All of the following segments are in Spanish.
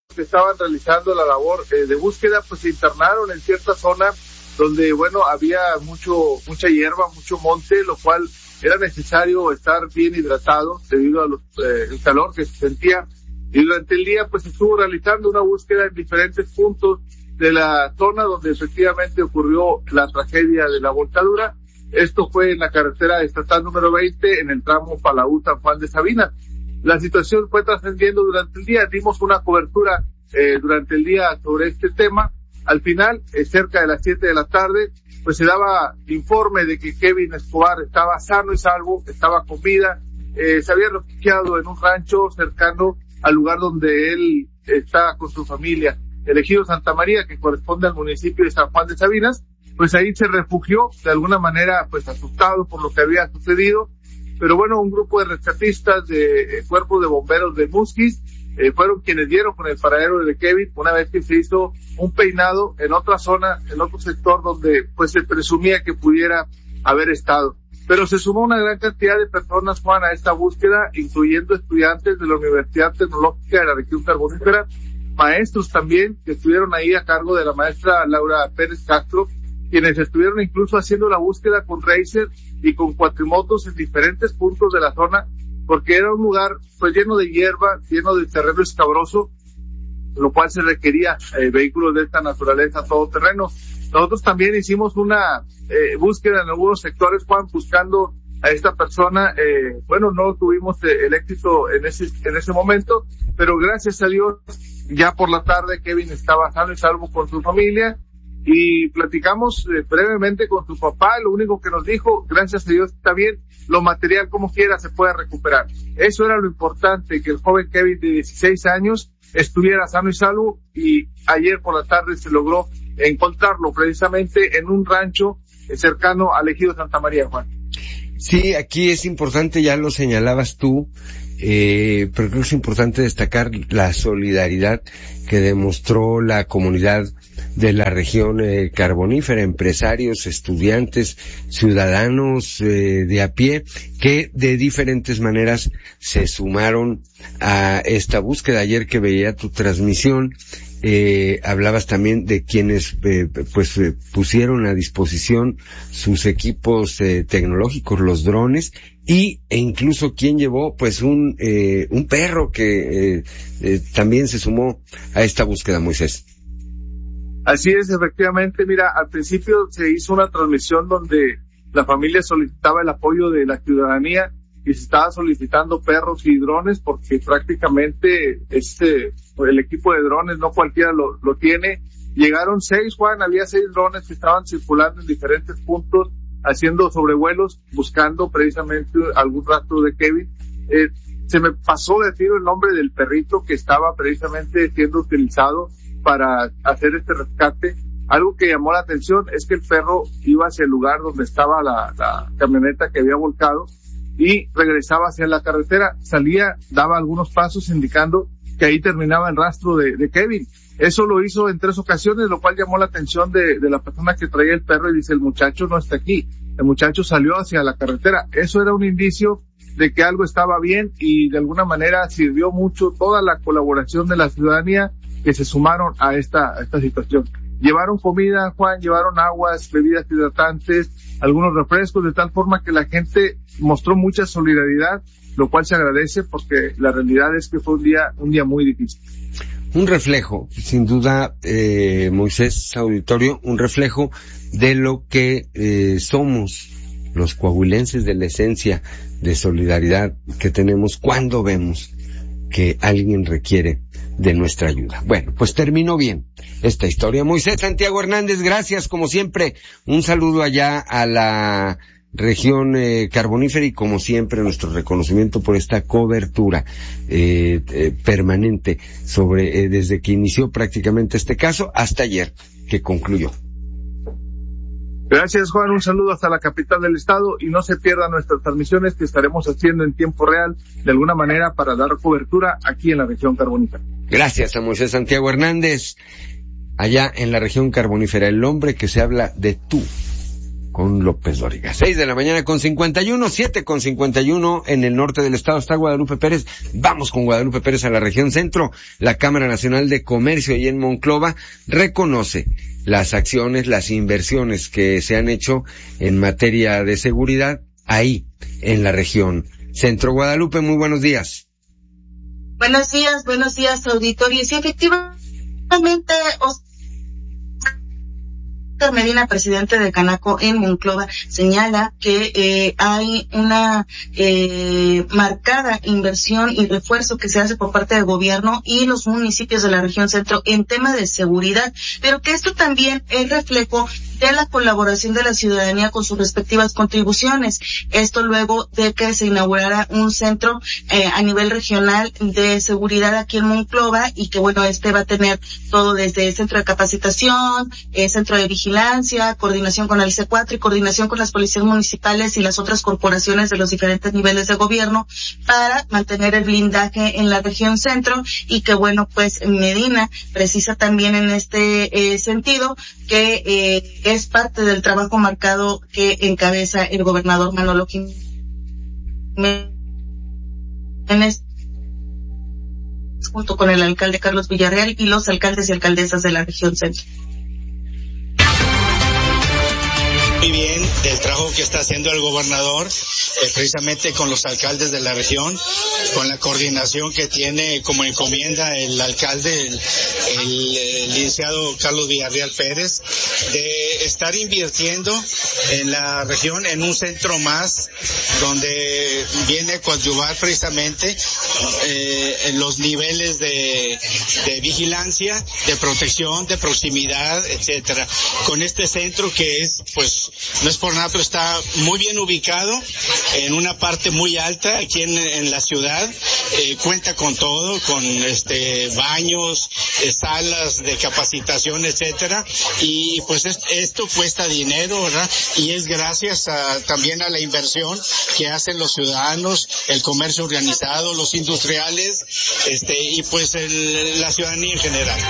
que estaban realizando la labor de búsqueda, pues se internaron en cierta zona donde, bueno, había mucha hierba, mucho monte, lo cual era necesario estar bien hidratado debido a el calor que se sentía. Y durante el día, pues estuvo realizando una búsqueda en diferentes puntos de la zona donde efectivamente ocurrió la tragedia de la volcadura. Esto fue en la carretera estatal número 20, en el tramo Palau-San Juan de Sabinas. La situación fue trascendiendo durante el día. Dimos una cobertura durante el día sobre este tema. Al final, cerca de las 7 de la tarde, pues se daba informe de que Kevin Escobar estaba sano y salvo, estaba con vida, se había refugiado en un rancho cercano al lugar donde él está con su familia, el Ejido Santa María, que corresponde al municipio de San Juan de Sabinas. Pues ahí se refugió, de alguna manera, pues asustado por lo que había sucedido. Pero bueno, un grupo de rescatistas de cuerpo de bomberos de Musquis fueron quienes dieron con el paradero de Kevin una vez que se hizo un peinado en otra zona, en otro sector donde pues se presumía que pudiera haber estado. Pero se sumó una gran cantidad de personas, Juan, a esta búsqueda, incluyendo estudiantes de la Universidad Tecnológica de la región carbonífera, maestros también que estuvieron ahí a cargo de la maestra Laura Pérez Castro, quienes estuvieron incluso haciendo la búsqueda con Racer y con cuatrimotos en diferentes puntos de la zona, porque era un lugar pues lleno de hierba, lleno de terreno escabroso, lo cual se requería vehículos de esta naturaleza todoterreno. Nosotros también hicimos una búsqueda en algunos sectores, Juan, buscando a esta persona. Bueno, no tuvimos el éxito en ese momento, pero gracias a Dios, ya por la tarde Kevin estaba sano y salvo con su familia. Y platicamos brevemente con su papá. Lo único que nos dijo, gracias a Dios está bien, lo material como quiera se puede recuperar. Eso era lo importante, que el joven Kevin de 16 años estuviera sano y salvo, y ayer por la tarde se logró encontrarlo precisamente en un rancho cercano al Ejido Santa María, Juan. Sí, aquí es importante, ya lo señalabas tú, pero creo que es importante destacar la solidaridad que demostró la comunidad de la región carbonífera, empresarios, estudiantes, ciudadanos de a pie, que de diferentes maneras se sumaron a esta búsqueda. Ayer que veía tu transmisión, hablabas también de quienes pusieron a disposición sus equipos tecnológicos, los drones, e incluso quien llevó pues un perro que también se sumó a esta búsqueda, Moisés. Así es, efectivamente. Mira, al principio se hizo una transmisión donde la familia solicitaba el apoyo de la ciudadanía y se estaba solicitando perros y drones, porque prácticamente el equipo de drones no cualquiera lo tiene. Llegaron 6, Juan, había 6 drones que estaban circulando en diferentes puntos, haciendo sobrevuelos, buscando precisamente algún rastro de Kevin. Se me pasó decir el nombre del perrito que estaba precisamente siendo utilizado para hacer este rescate. Algo que llamó la atención es que el perro iba hacia el lugar donde estaba la camioneta que había volcado y regresaba hacia la carretera, salía, daba algunos pasos indicando que ahí terminaba el rastro de Kevin. Eso lo hizo en 3 ocasiones, lo cual llamó la atención de la persona que traía el perro, y dice, el muchacho no está aquí, el muchacho salió hacia la carretera. Eso era un indicio de que algo estaba bien, y de alguna manera sirvió mucho toda la colaboración de la ciudadanía que se sumaron a esta situación. Llevaron comida, Juan, llevaron aguas, bebidas hidratantes, algunos refrescos, de tal forma que la gente mostró mucha solidaridad, lo cual se agradece, porque la realidad es que fue un día muy difícil. Un reflejo, sin duda, Moisés, auditorio, un reflejo de lo que somos los coahuilenses, de la esencia de solidaridad que tenemos cuando vemos que alguien requiere de nuestra ayuda. Bueno, pues terminó bien esta historia. Moisés Santiago Hernández, gracias como siempre. Un saludo allá a la región carbonífera, y como siempre nuestro reconocimiento por esta cobertura permanente sobre desde que inició prácticamente este caso hasta ayer que concluyó. Gracias, Juan, un saludo hasta la capital del estado, y no se pierdan nuestras transmisiones que estaremos haciendo en tiempo real de alguna manera para dar cobertura aquí en la región carbonífera. Gracias a Moisés Santiago Hernández allá en la región carbonífera, el hombre que se habla de tú con López Dóriga. 6:51 a.m, 7:51 en el norte del estado. Está Guadalupe Pérez. Vamos con Guadalupe Pérez a la región centro. La Cámara Nacional de Comercio allí en Monclova reconoce las acciones, las inversiones que se han hecho en materia de seguridad ahí en la región centro. Guadalupe, muy buenos días. Buenos días, auditorio. Y sí, efectivamente, Medina, presidente de Canaco en Monclova, señala que hay una marcada inversión y refuerzo que se hace por parte del gobierno y los municipios de la región centro en tema de seguridad, pero que esto también es reflejo de la colaboración de la ciudadanía con sus respectivas contribuciones. Esto luego de que se inaugurara un centro a nivel regional de seguridad aquí en Monclova y que bueno, va a tener todo desde centro de capacitación, centro de vigilancia, coordinación con el C4 y coordinación con las policías municipales y las otras corporaciones de los diferentes niveles de gobierno para mantener el blindaje en la región centro y que bueno, pues Medina precisa también en este sentido que es parte del trabajo marcado que encabeza el gobernador Manolo Jiménez junto con el alcalde Carlos Villarreal y los alcaldes y alcaldesas de la región centro. Muy bien del trabajo que está haciendo el gobernador, precisamente con los alcaldes de la región, con la coordinación que tiene como encomienda el alcalde, el licenciado Carlos Villarreal Pérez, de estar invirtiendo en la región en un centro más, donde viene a coadyuvar precisamente en los niveles de vigilancia, de protección, de proximidad, etcétera. Con este centro que es, pues, no es por nada, pero está muy bien ubicado en una parte muy alta aquí en la ciudad, cuenta con todo, con baños, salas de capacitación, etcétera, y pues esto cuesta dinero, ¿verdad? Y es gracias también a la inversión que hacen los ciudadanos, el comercio organizado, los industriales, y pues la ciudadanía en general.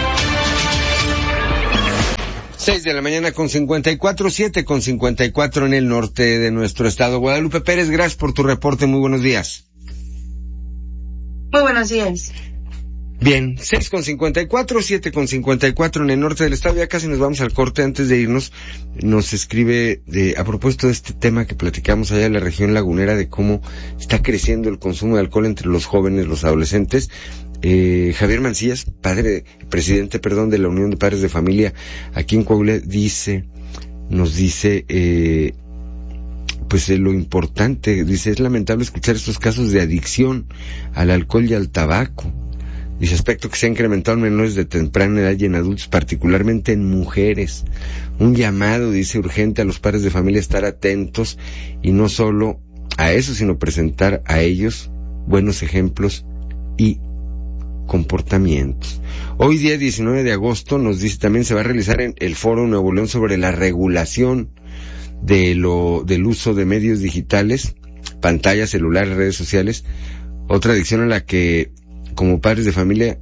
6:54 a.m, 7:54 en el norte de nuestro estado. Guadalupe Pérez, gracias por tu reporte, muy buenos días. Muy buenos días. Bien, 6:54, 7:54 en el norte del estado. Ya casi nos vamos al corte. Antes de irnos, nos escribe a propósito de este tema que platicamos allá en la región lagunera, de cómo está creciendo el consumo de alcohol entre los jóvenes, los adolescentes. Javier Mancillas, presidente de la Unión de Padres de Familia aquí en Coahuila, nos dice pues lo importante, dice, es lamentable escuchar estos casos de adicción al alcohol y al tabaco. Dice, aspecto que se ha incrementado en menores de temprana edad y en adultos, particularmente en mujeres. Un llamado, dice, urgente a los padres de familia estar atentos y no solo a eso, sino presentar a ellos buenos ejemplos y comportamientos. Hoy día 19 de agosto nos dice también se va a realizar en el Foro Nuevo León sobre la regulación del uso de medios digitales, pantallas, celulares, redes sociales, otra adicción a la que como padres de familia,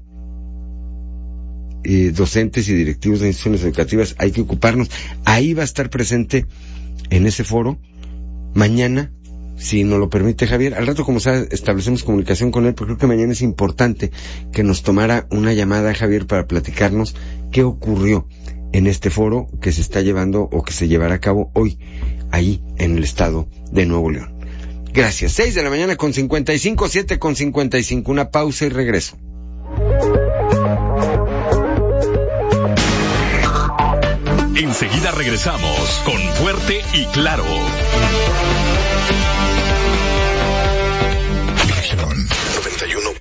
docentes y directivos de instituciones educativas hay que ocuparnos. Ahí va a estar presente en ese foro mañana, si nos lo permite Javier. Al rato, como sabe, establecemos comunicación con él, porque creo que mañana es importante que nos tomara una llamada, Javier, para platicarnos qué ocurrió en este foro que se está llevando o que se llevará a cabo hoy, ahí en el estado de Nuevo León. Gracias. 6:55 a.m, 7:55. Una pausa y regreso. Enseguida regresamos con Fuerte y Claro. Región 91.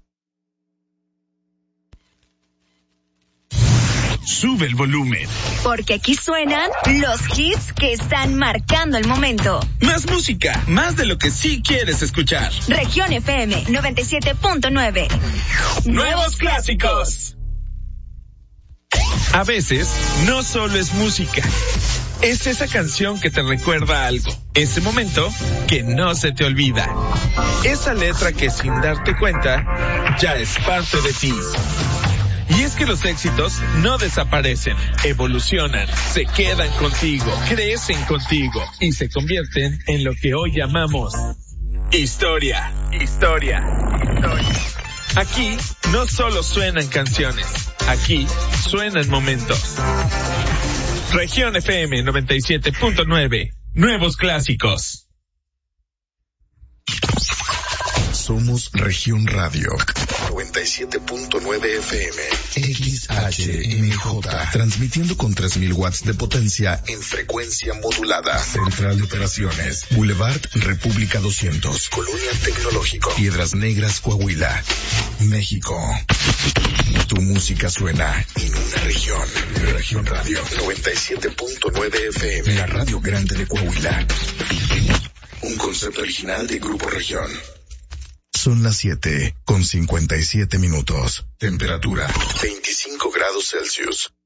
Sube el volumen. Porque aquí suenan los hits que están marcando el momento. Más música, más de lo que sí quieres escuchar. Región FM 97.9. Nuevos clásicos. A veces, no solo es música. Es esa canción que te recuerda algo. Ese momento que no se te olvida. Esa letra que sin darte cuenta, ya es parte de ti. Y es que los éxitos no desaparecen, evolucionan, se quedan contigo, crecen contigo y se convierten en lo que hoy llamamos historia. Aquí no solo suenan canciones, aquí suenan momentos. Región FM 97.9, nuevos clásicos. Somos Región Radio 97.9 FM XHMJ, transmitiendo con 3000 watts de potencia en frecuencia modulada. Central de Operaciones, Boulevard República 200, Colonia Tecnológico, Piedras Negras, Coahuila, México. Tu música suena en una región. Región Radio 97.9 FM, la radio grande de Coahuila. Un concepto original de Grupo Región. Son las 7:57. Temperatura 25 grados Celsius.